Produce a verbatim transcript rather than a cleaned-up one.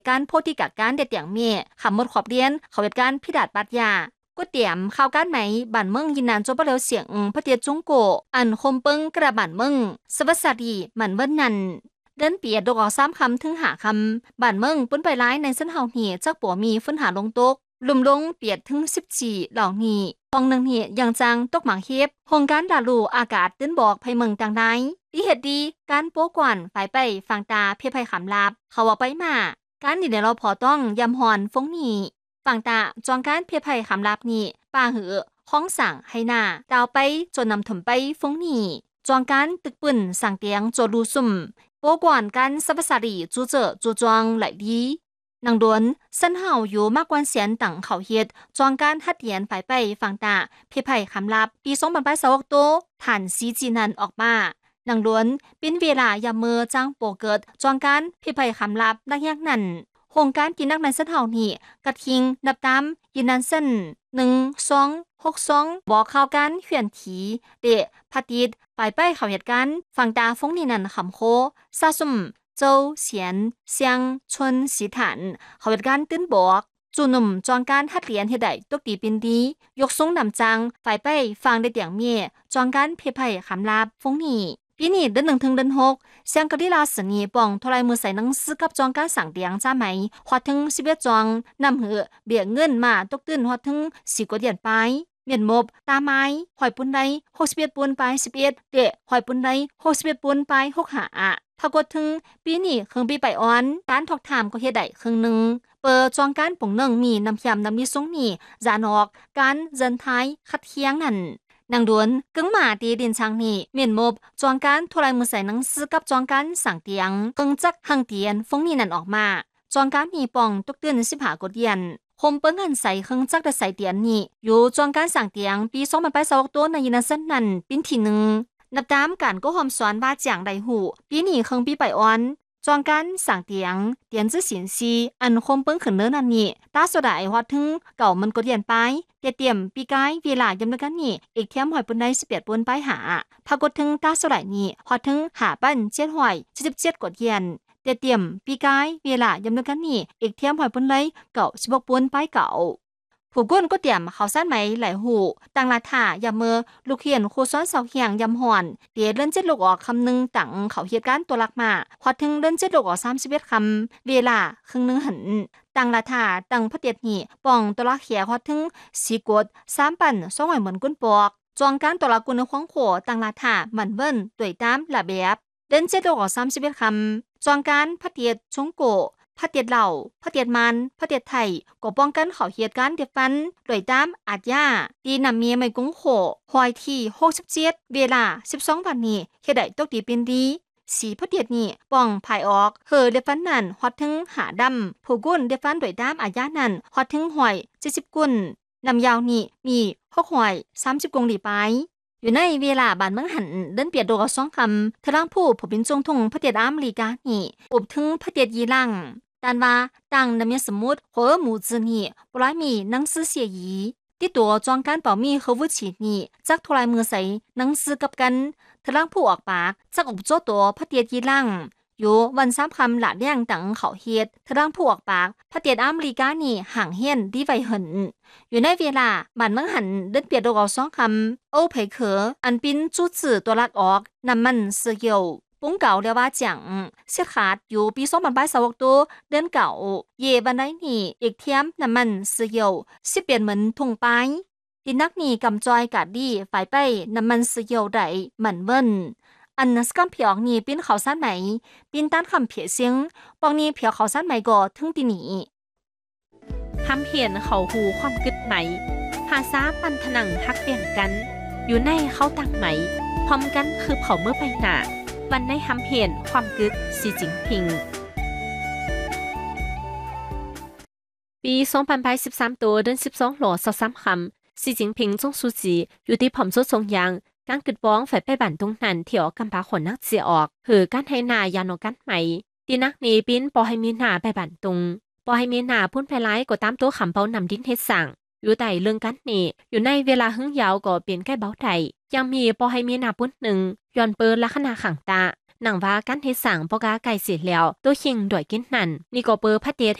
การโพธิกะการเด็ดอย่างเมียขำหมดขอบเรียนเขาเหตุการณ์พิดาดปัดยาก็เตรียมข่าวการไหมบ้านเมืองยินนานจบไปแล้วเสียงพระเตียจงโกอันคมเปิงกระบ้านเมืองสวัสดีมันเบิ้นนันเดินเปียดดอกออกซ้ำคำถึงหาคำบ้านเมืองปุ้นไปร้ายในเส้นเฮาเหี่ยจักปัวมีฟื้นหาลงตกลุ่มลงเปียดถึงสิบสี่เหล่านี้ฟองหนึ่งเหี่ยยังจังตกหมางเฮ็บโครงการดาลูอากาศตื้นบอกภัยเมืองต่างใดดีเหตุดีการโป้กวนฝ่ายไปฟังตาเพียภัยขำลาบเขาว่าไปมาการนี่เดี๋ยวเราพอต้องยำหอนฟงนี่ฝั่งตาจองการเพียภัยคำลับนี่ป้าหือห้องสั่งให้หน้าดาวไปจนนำถมไปฟงนี่จองการตึกปืนสั่งเตียงโจลูซุ่มโปกวนกันสับสารีจูเจอจูจวงไหลดีนางดวนสันเฮาอยู่มากกว่าเสียนต่างเขาเฮ็ดจองการฮัดเหียนฝ่ายไปฝั่งตาเพียภัยคำลับปีสองพันยี่สิบหกโตฐานซีจีนันออกมานางล้วนเป็นเวลายามมือจ้างโปเกิดจองการพิภัยคำลับนักยักนั่นโครงการกินนักนันเส้นเฮานี่กระทิงนับตามยินนันเส้นหนึ่งสองหกสองบอกข่าวการเขียนถีเดะพัดดิดฝ่ายไปเขาเหตุการณ์ฝั่งตาฟงนี่นั่นขำโคซาซุมโจเสียนเซียงชนสีฐานเขาเหตุการณ์ตื้นบอกจูหนุ่มจองการฮัดเลียนเฮดได้ตกตีเป็นดียกสูงนำจังฝ่ายไปฟังได้เตียงเมียจองการพิภัยคำลับฟงนี่ปีนี้เดือนหนึ่งถึงเดือนหกเสียงกะลิลาสนีป่องทลายมือใส่หนังสือกับจองการสั่งเตียงจ้าไหมฮอดถึงสิบเอ็ดจองนำหือเบี้ยเงินมาตกตื้นฮอดถึงสี่กว่าเดือนไปเมียนมบตาไม้หอยปุนไดหกสิบเอ็ดปุนไปสิบเอ็ดเดะหอยปุนไดหกสิบเอ็ดปุนไปหกหาถ้ากดถึงปีนี้ครึ่งปีไปอ่อนการทอกถามก็เฮ็ดได้ครึ่งนึงเปิดจองการป่งเนึงมีน้ำยำน้ำมีสงนี่จานอกการเจินท้ายคัดเคียงนั่นนางดวนกึ่งหมาตีดินช้างนี่เมียนมบจองการทลายมือใส่หนังสือกับจองการสั่งเตียงเกิงจักหังเตียนฟงนี่นั่นออกมาจองการมีป่องตกเตือนสิบหากดเย็นคมเปิ้งหันใส่เครื่องจักรได้ใส่เตียนนี่อยู่จองการสั่งเตียงปีสองพันยี่สิบหกตัวในยินาเส้นนั่นปิ้นที่หนึ่งนับตามการก็หอมสอนว่าจางไดหูปีนี้เครื่องปีไปอ่อนจองการสั่งเตียงเตียนจื้อสินซีอันคมเปิ้งขึ้นเนื้อนั่นนี่ตาสดายฮอดถึงเก่ามันกดเย็นไปเตรียมปีกายเวลายำนักกันนี่อีกเทียมหอยปุนได้สิบแปดปุนไปหาพากดถึงตาสดายนี่ฮอดถึงหาปั้นเจ็ดหอยเจ็ดสิบเจ็ดกดเย็นเตรียมปีกายเวลายำนักกันนี่อีกเทียมหอยปุนเลยเก่าสิบหกปุนไปเก่าผู้ก้นก็เตรียมเขาสั้นไหมหลายหูตังลาถายามเมอลูกเขียนครูซ้อนเสาเหียงยำหอนเดี๋ยวเลื่อนเจ็ดลูกออกคำนึงตังเขาเหตุการณ์ตัวลักมาพอถึงเลื่อนเจ็ดลูกออกสามสิบเอ็ดคำเวลาครึ่งนึงหันตังลาถาตังพระเดียดหีป่องตัวลักเขียพอถึงสีกดสามปั่นสองหอยเหมือนกุ้นปอกจองการตัวลักกุนในขวางโขตังลาถามันเบิ้นด้วยตามระเบียบเลื่อนเจ็ดลูกออกสามสิบเอ็ดคำจองการพระเดียดชงโกพระเตียดเหล่าพระเตียดมันพระเตียดไทยก็ป้องกันเขาเหตุการณ์เดียฟันโดยตามอาญาดีนำเมียไม่กุ้งโขหอยที่หกสิบเจ็ดเวลาสิบสองวันนี้เฮ็ดได้ตกดีเป็นดีสีพระเตียดนี่ป้องภายออกเฮอเดฟันนั่นฮอดถึงหาดำผู้กุ้นเดฟันโดยตามอาญานั่นฮอดถึงหอยเจ็ดสิบกุนนำยาวนี่มีหกหอยสามสิบกงหลีไปอยู่ในเวลาบานเมืองหันเดินเปียดโดกสองคำทะลังผู้ผู้บินจงทงพระเตียดอเมริกานี่อุบถึงพระเตียดยีรัง但ว่า当人民สมุด和母子นี่ปลายมีหนังสือเสียยีที่ตัวจองการเป่ามีเขาวุชีนี่จักทลายมือใส่หนังสือกับกันทะลังผู้ออกปากจักอุบโจตัวพระเตียดยีรังอยู่วันสามคำหละเลี้ยงตังเขาเฮ็ดทะลังผู้ออกปากพระเตียดอเมริกานี่ห่างเฮียนดีไวหันอยู่ในเวลาบ้านเมืองหันเดินเปียดโดกสองคำโอ้ไผเขออันปินจู้จื่อตัวลักออกนำมันเสือเหี่ยวปุ้งเก่าเรียกว่าจังเสียขาดอยู่ปีสองพันยี่สิบหกตัวเดือนเก่าเย่บันไดนี่อีกเทียมน้ำมันเสียวสิเปลี่ยนเหมือนทุ่งไปดินักนี่กำจอยกาดดีฝ่ายไปน้ำมันเสียวได้เหมือนเบิ้นอันนัสกัมเพียงนี่ปิ้นเขาสั้นไหมปิ้นต้านคำเพียเสียงปองนี่เพียเขาสั้นไหมก็ถึงตีหนีทำเพียนเขาหูความกึดไหมภาษาปันถนังฮักเปลี่ยนกันอยู่ในเขาตั้งไหมพร้อมกันคือเผาเมื่อไปหนาวันในทำเพียนความกึดสีจิงพิงปีสองพันยี่สิบสามตัวเดือนสิบสองหลอสามสามคำสีจิงพิงจงสูจีอยู่ที่ผมสุดทรงยางการกึดบ้องฝ่ายไปบันตรงนั้นเที่ยวกำพาขนนักเสียออกคือการให้นายานอกันไหมดีนักนี้ปิ้นปอให้มีนาไปบันตรงปอให้มีนาพุ่นไปไล่ก็ตามตัวขำเปานำดิ้นเฮ็ดสั่งอยู่ใต้เรื่องกันนี่อยู่ในเวลาหึ่งยาวก็เปลี่ยนใกล้เบาไทยยังมีปอให้มีนาพุ่นหนึ่งย้อนเปิดลักษณะขังตาหนังว่าการเฮ็ดสร้างบ่กล้าไกลเสียแล้วตัวหิงด้วยกินนั่นนี่ก็เปิดพระเดช